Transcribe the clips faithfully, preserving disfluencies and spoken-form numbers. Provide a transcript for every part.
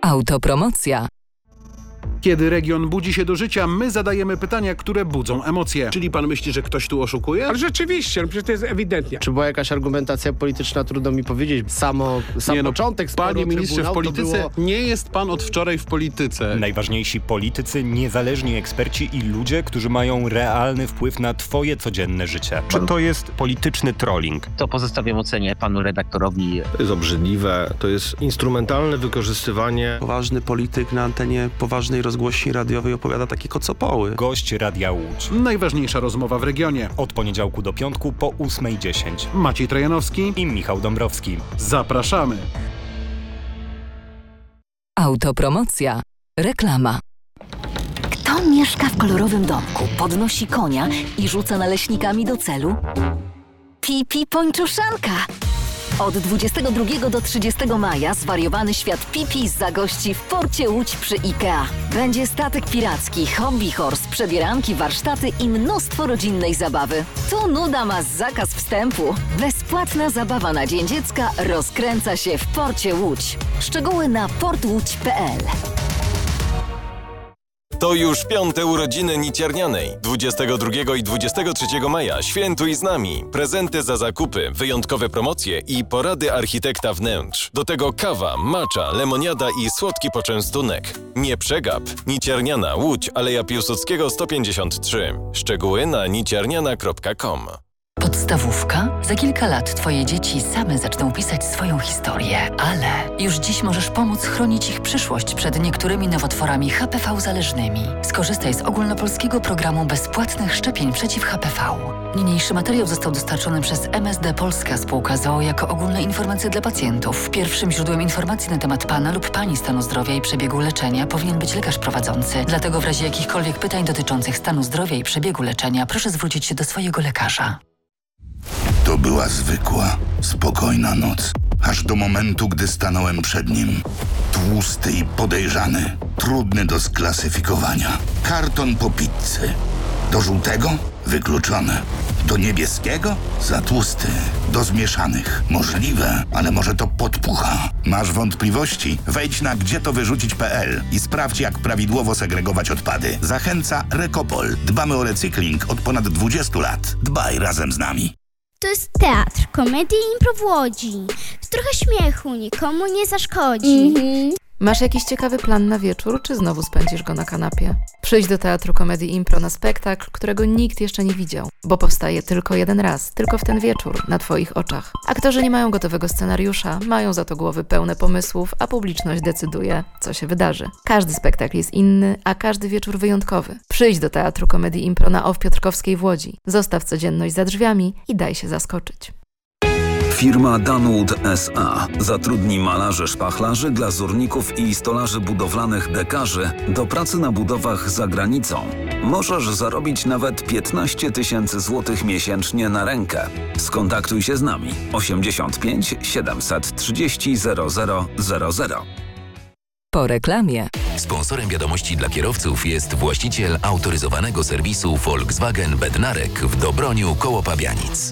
Autopromocja. Kiedy region budzi się do życia, my zadajemy pytania, które budzą emocje. Czyli pan myśli, że ktoś tu oszukuje? Ale rzeczywiście, no przecież to jest ewidentnie. Czy była jakaś argumentacja polityczna, trudno mi powiedzieć. Samo, sam Nie no, początek sporu, panie ministrze, w Trybunał, polityce to było... nie jest pan od wczoraj w polityce. Najważniejsi politycy, niezależni eksperci i ludzie, którzy mają realny wpływ na twoje codzienne życie. Czy to jest polityczny trolling? To pozostawiam ocenie panu redaktorowi. To jest obrzydliwe, to jest instrumentalne wykorzystywanie. Poważny polityk na antenie poważnej rozgłośni radiowej opowiada takie kocopoły. Gość Radia Łódź. Najważniejsza rozmowa w regionie. Od poniedziałku do piątku po ósmej dziesięć. Maciej Trojanowski I Michał Dąbrowski. Zapraszamy. Autopromocja. Reklama. Kto mieszka w kolorowym domku, podnosi konia i rzuca naleśnikami do celu? Pipi Pończuszanka! Od dwudziestego drugiego do trzydziestego maja zwariowany świat Pipi zagości w porcie Łódź przy IKEA. Będzie statek piracki, hobby horse, przebieranki, warsztaty i mnóstwo rodzinnej zabawy. Tu nuda ma zakaz wstępu. Bezpłatna zabawa na Dzień Dziecka rozkręca się w porcie Łódź. Szczegóły na port łódź kropka pe el. To już piąte urodziny Niciarnianej. dwudziestego drugiego i dwudziestego trzeciego maja świętuj z nami. Prezenty za zakupy, wyjątkowe promocje i porady architekta wnętrz. Do tego kawa, macza, lemoniada i słodki poczęstunek. Nie przegap. Niciarniana, Łódź, Aleja Piłsudskiego sto pięćdziesiąt trzy. Szczegóły na niciarniana kropka com. Podstawówka? Za kilka lat twoje dzieci same zaczną pisać swoją historię, ale już dziś możesz pomóc chronić ich przyszłość przed niektórymi nowotworami H P V zależnymi. Skorzystaj z ogólnopolskiego programu bezpłatnych szczepień przeciw H P V. Niniejszy materiał został dostarczony przez M S D Polska Spółka z o o jako ogólne informacje dla pacjentów. Pierwszym źródłem informacji na temat pana lub pani stanu zdrowia i przebiegu leczenia powinien być lekarz prowadzący. Dlatego w razie jakichkolwiek pytań dotyczących stanu zdrowia i przebiegu leczenia proszę zwrócić się do swojego lekarza. To była zwykła, spokojna noc. Aż do momentu, gdy stanąłem przed nim. Tłusty i podejrzany. Trudny do sklasyfikowania. Karton po pizzy. Do żółtego? Wykluczone. Do niebieskiego? Za tłusty. Do zmieszanych. Możliwe, ale może to podpucha. Masz wątpliwości? Wejdź na gdzie to wyrzucić kropka pe el i sprawdź, jak prawidłowo segregować odpady. Zachęca Rekopol. Dbamy o recykling od ponad dwudziestu lat. Dbaj razem z nami. To jest teatr, komedia i impro w Łodzi. To trochę śmiechu, nikomu nie zaszkodzi. Mm-hmm. Masz jakiś ciekawy plan na wieczór, czy znowu spędzisz go na kanapie? Przyjdź do Teatru Komedii Impro na spektakl, którego nikt jeszcze nie widział, bo powstaje tylko jeden raz, tylko w ten wieczór, na twoich oczach. Aktorzy nie mają gotowego scenariusza, mają za to głowy pełne pomysłów, a publiczność decyduje, co się wydarzy. Każdy spektakl jest inny, a każdy wieczór wyjątkowy. Przyjdź do Teatru Komedii Impro na O W Piotrkowskiej w Łodzi. Zostaw codzienność za drzwiami i daj się zaskoczyć. Firma Danwood S A zatrudni malarzy szpachlarzy, glazurników i stolarzy budowlanych dekarzy do pracy na budowach za granicą. Możesz zarobić nawet piętnaście tysięcy złotych miesięcznie na rękę. Skontaktuj się z nami osiemdziesiąt pięć siedemset trzydzieści zero zero zero zero. Po reklamie. Sponsorem wiadomości dla kierowców jest właściciel autoryzowanego serwisu Volkswagen Bednarek w Dobroniu koło Pabianic.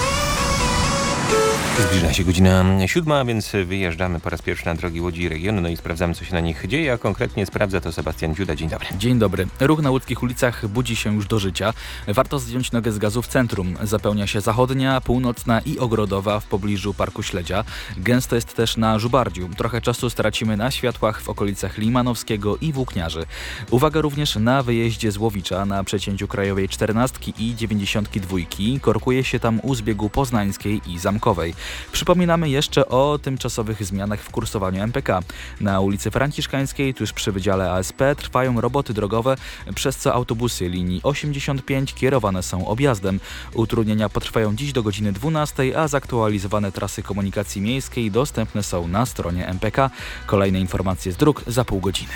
Zbliża się godzina siódma, więc wyjeżdżamy po raz pierwszy na drogi Łodzi i regionu, no i sprawdzamy, co się na nich dzieje, a konkretnie sprawdza to Sebastian Dziuda. Dzień dobry. Dzień dobry. Ruch na łódzkich ulicach budzi się już do życia. Warto zdjąć nogę z gazu w centrum. Zapełnia się zachodnia, północna i ogrodowa w pobliżu Parku Śledzia. Gęsto jest też na Żubardziu. Trochę czasu stracimy na światłach w okolicach Limanowskiego i Włókniarzy. Uwaga również na wyjeździe z Łowicza na przecięciu krajowej czternastki i dziewięćdziesiątki dwójki. Korkuje się tam u zbiegu Poznańskiej i Zamkowej. Przypominamy jeszcze o tymczasowych zmianach w kursowaniu M P K. Na ulicy Franciszkańskiej, tuż przy Wydziale A S P, trwają roboty drogowe, przez co autobusy linii osiemdziesiąt pięć kierowane są objazdem. Utrudnienia potrwają dziś do godziny dwunastej, a zaktualizowane trasy komunikacji miejskiej dostępne są na stronie M P K. Kolejne informacje z dróg za pół godziny.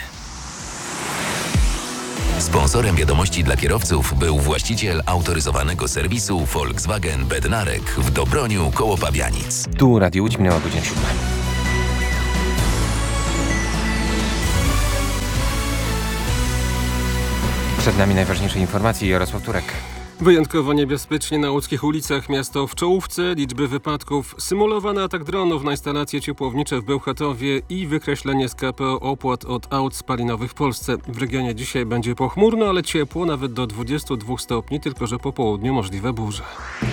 Sponsorem wiadomości dla kierowców był właściciel autoryzowanego serwisu Volkswagen Bednarek w Dobroniu koło Pabianic. Tu Radio Łódź, minęła godzina siódma. Przed nami najważniejsze informacje. Jarosław Turek. Wyjątkowo niebezpiecznie na łódzkich ulicach, miasto w czołówce, liczby wypadków, symulowany atak dronów na instalacje ciepłownicze w Bełchatowie i wykreślenie z K P O opłat od aut spalinowych w Polsce. W regionie dzisiaj będzie pochmurno, ale ciepło, nawet do dwudziestu dwóch stopni, tylko że po południu możliwe burze.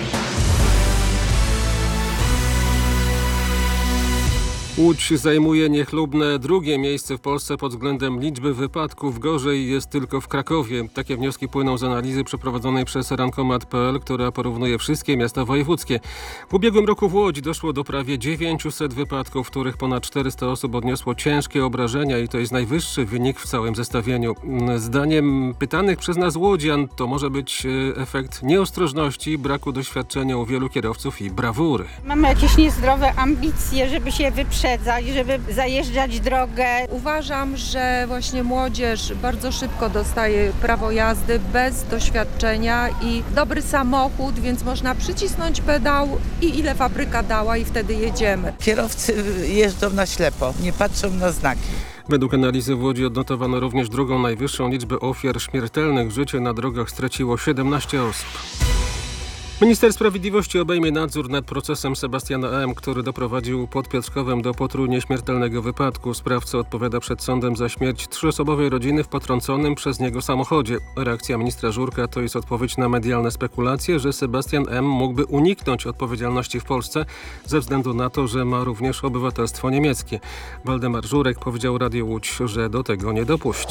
Łódź zajmuje niechlubne drugie miejsce w Polsce pod względem liczby wypadków. Gorzej jest tylko w Krakowie. Takie wnioski płyną z analizy przeprowadzonej przez rankomat kropka p l, która porównuje wszystkie miasta wojewódzkie. W ubiegłym roku w Łodzi doszło do prawie dziewięciuset wypadków, w których ponad czterysta osób odniosło ciężkie obrażenia i to jest najwyższy wynik w całym zestawieniu. Zdaniem pytanych przez nas łodzian to może być efekt nieostrożności, braku doświadczenia u wielu kierowców i brawury. Mamy jakieś niezdrowe ambicje, żeby się wyprzedzać, żeby zajeżdżać drogę. Uważam, że właśnie młodzież bardzo szybko dostaje prawo jazdy bez doświadczenia i dobry samochód, więc można przycisnąć pedał i ile fabryka dała i wtedy jedziemy. Kierowcy jeżdżą na ślepo, nie patrzą na znaki. Według analizy w Łodzi odnotowano również drugą najwyższą liczbę ofiar śmiertelnych. Życie na drogach straciło siedemnaście osób. Minister Sprawiedliwości obejmie nadzór nad procesem Sebastiana M., który doprowadził pod Piotrkowem do potrójnie śmiertelnego wypadku. Sprawca odpowiada przed sądem za śmierć trzyosobowej rodziny w potrąconym przez niego samochodzie. Reakcja ministra Żurka to jest odpowiedź na medialne spekulacje, że Sebastian M. mógłby uniknąć odpowiedzialności w Polsce ze względu na to, że ma również obywatelstwo niemieckie. Waldemar Żurek powiedział Radiu Łódź, że do tego nie dopuści.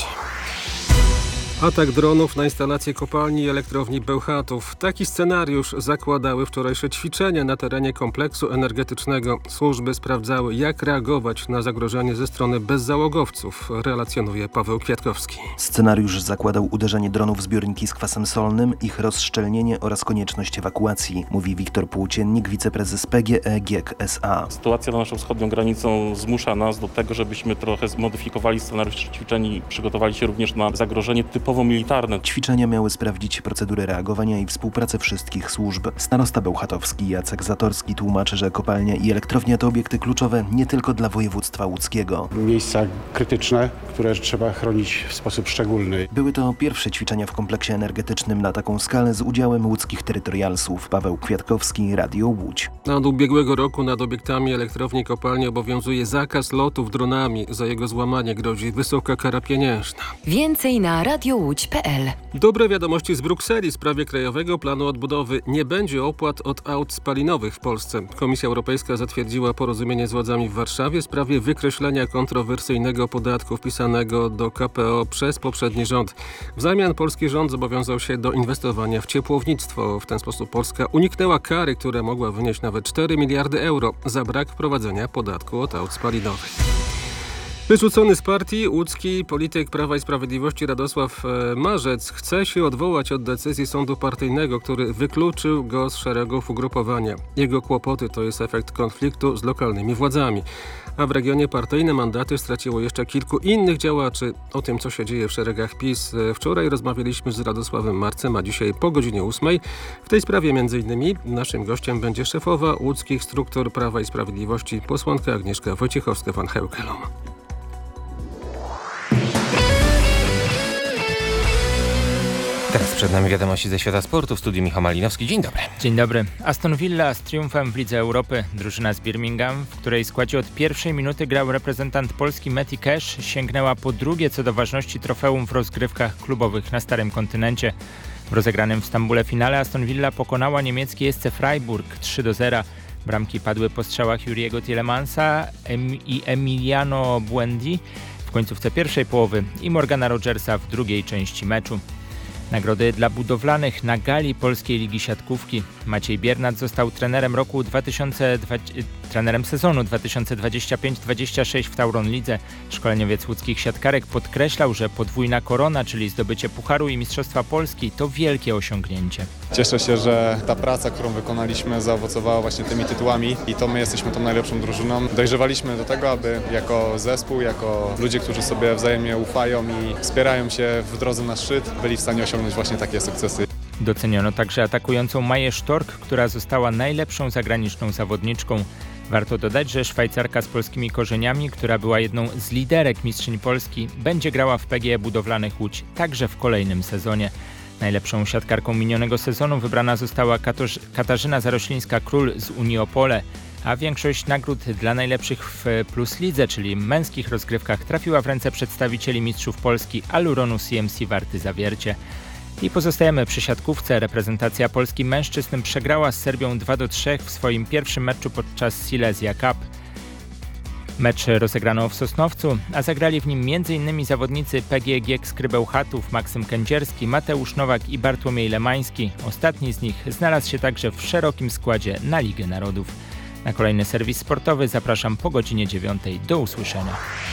Atak dronów na instalację kopalni i elektrowni Bełchatów. Taki scenariusz zakładały wczorajsze ćwiczenia na terenie kompleksu energetycznego. Służby sprawdzały, jak reagować na zagrożenie ze strony bezzałogowców, relacjonuje Paweł Kwiatkowski. Scenariusz zakładał uderzenie dronów w zbiorniki z kwasem solnym, ich rozszczelnienie oraz konieczność ewakuacji, mówi Wiktor Płóciennik, wiceprezes P G E G I E K S A. Sytuacja na naszą wschodnią granicą zmusza nas do tego, żebyśmy trochę zmodyfikowali scenariusz ćwiczeń i przygotowali się również na zagrożenie typowe militarne. Ćwiczenia miały sprawdzić procedury reagowania i współpracę wszystkich służb. Starosta bełchatowski Jacek Zatorski tłumaczy, że kopalnia i elektrownia to obiekty kluczowe nie tylko dla województwa łódzkiego. Miejsca krytyczne, które trzeba chronić w sposób szczególny. Były to pierwsze ćwiczenia w kompleksie energetycznym na taką skalę z udziałem łódzkich terytorialsów. Paweł Kwiatkowski, Radio Łódź. Od ubiegłego roku nad obiektami elektrowni kopalni obowiązuje zakaz lotów dronami. Za jego złamanie grozi wysoka kara pieniężna. Więcej na Radio Łódź kropka p l. Dobre wiadomości z Brukseli w sprawie Krajowego Planu Odbudowy. Nie będzie opłat od aut spalinowych w Polsce. Komisja Europejska zatwierdziła porozumienie z władzami w Warszawie w sprawie wykreślenia kontrowersyjnego podatku wpisanego do K P O przez poprzedni rząd. W zamian polski rząd zobowiązał się do inwestowania w ciepłownictwo. W ten sposób Polska uniknęła kary, która mogła wynieść nawet cztery miliardy euro za brak wprowadzenia podatku od aut spalinowych. Wyrzucony z partii łódzki polityk Prawa i Sprawiedliwości Radosław Marzec chce się odwołać od decyzji sądu partyjnego, który wykluczył go z szeregów ugrupowania. Jego kłopoty to jest efekt konfliktu z lokalnymi władzami. A w regionie partyjne mandaty straciło jeszcze kilku innych działaczy. O tym, co się dzieje w szeregach PiS, wczoraj rozmawialiśmy z Radosławem Marcem, a dzisiaj po godzinie ósmej. W tej sprawie między innymi naszym gościem będzie szefowa łódzkich struktur Prawa i Sprawiedliwości, posłanka Agnieszka Wojciechowska-van Heukelom. Teraz przed nami wiadomości ze świata sportu. W studiu Michał Malinowski. Dzień dobry. Dzień dobry. Aston Villa z triumfem w Lidze Europy. Drużyna z Birmingham, w której składzie od pierwszej minuty grał reprezentant Polski Matty Cash, sięgnęła po drugie co do ważności trofeum w rozgrywkach klubowych na Starym Kontynencie. W rozegranym w Stambule finale Aston Villa pokonała niemieckie S C Freiburg trzy do zera. Bramki padły po strzałach Juriego Tielemанса i Emiliano Buendia w końcówce pierwszej połowy i Morgana Rogersa w drugiej części meczu. Nagrody dla budowlanych na gali Polskiej Ligi Siatkówki. Maciej Biernat został trenerem roku dwa tysiące dwudziestego, trenerem sezonu dwa tysiące dwudziestego piątego dwudziestego szóstego w Tauron Lidze. Szkoleniowiec łódzkich siatkarek podkreślał, że podwójna korona, czyli zdobycie Pucharu i Mistrzostwa Polski, to wielkie osiągnięcie. Cieszę się, że ta praca, którą wykonaliśmy, zaowocowała właśnie tymi tytułami i to my jesteśmy tą najlepszą drużyną. Dojrzewaliśmy do tego, aby jako zespół, jako ludzie, którzy sobie wzajemnie ufają i wspierają się w drodze na szczyt, byli w stanie osiągnąć właśnie takie sukcesy. Doceniono także atakującą Maję Sztork, która została najlepszą zagraniczną zawodniczką. Warto dodać, że Szwajcarka z polskimi korzeniami, która była jedną z liderek mistrzyń Polski, będzie grała w P G E Budowlanych Łódź także w kolejnym sezonie. Najlepszą siatkarką minionego sezonu wybrana została Katarz- Katarzyna Zaroślińska-Król z Unii Opole, a większość nagród dla najlepszych w Plus Lidze, czyli męskich rozgrywkach, trafiła w ręce przedstawicieli mistrzów Polski Aluronu C M C Warty Zawiercie. I pozostajemy przy siatkówce. Reprezentacja Polski mężczyzn przegrała z Serbią dwa do trzech w swoim pierwszym meczu podczas Silesia Cup. Mecz rozegrano w Sosnowcu, a zagrali w nim m.in. zawodnicy P G G Skrybeł Chatów, Maksym Kędzierski, Mateusz Nowak i Bartłomiej Lemański. Ostatni z nich znalazł się także w szerokim składzie na Ligę Narodów. Na kolejny serwis sportowy zapraszam po godzinie dziewiątej. Do usłyszenia.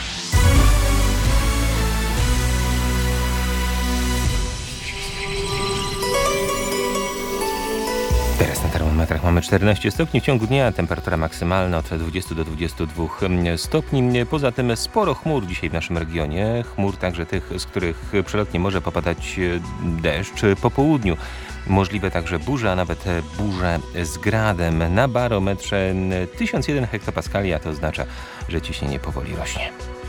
Teraz na termometrach mamy czternaście stopni. W ciągu dnia temperatura maksymalna od dwudziestu do dwudziestu dwóch stopni. Poza tym sporo chmur dzisiaj w naszym regionie. Chmur także tych, z których przelotnie może popadać deszcz. Po południu możliwe także burze, a nawet burze z gradem. Na barometrze tysiąc jeden hektopaskali, a to oznacza, że ciśnienie powoli rośnie.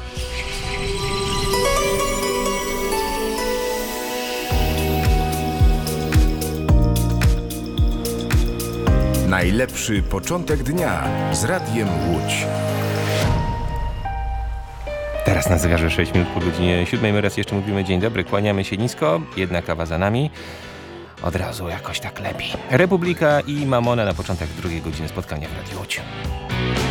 Najlepszy początek dnia z Radiem Łódź. Teraz na zegarze sześć minut po godzinie siódmej. My raz jeszcze mówimy dzień dobry, kłaniamy się nisko, jedna kawa za nami. Od razu jakoś tak lepiej. Republika i Mamona na początek drugiej godziny spotkania w Radiu Łódź.